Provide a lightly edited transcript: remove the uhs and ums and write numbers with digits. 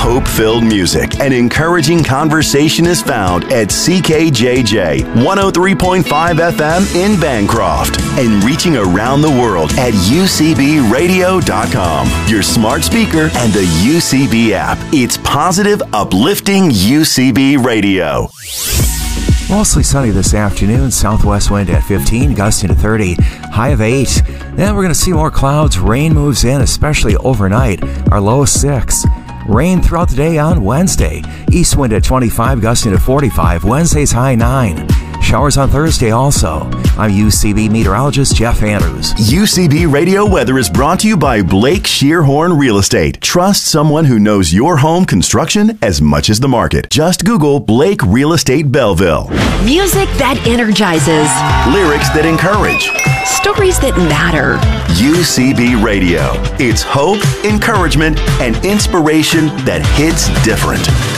hope-filled music and encouraging conversation is found at CKJJ 103.5 FM in Bancroft and reaching around the world at UCBradio.com, your smart speaker and the UCB app. It's positive, uplifting UCB Radio. Mostly sunny this afternoon, southwest wind at 15, gusting to 30, high of 8. Then we're going to see more clouds, rain moves in, especially overnight, our low 6. Rain throughout the day on Wednesday, east wind at 25, gusting to 45, Wednesday's high 9. Showers on Thursday also. I'm UCB meteorologist Jeff Andrews. UCB Radio Weather is brought to you by Blake Shearhorn Real Estate. Trust someone who knows your home construction as much as the market. Just Google Blake Real Estate Belleville. Music that energizes. Lyrics that encourage. Stories that matter. UCB Radio. It's hope, encouragement, and inspiration that hits different.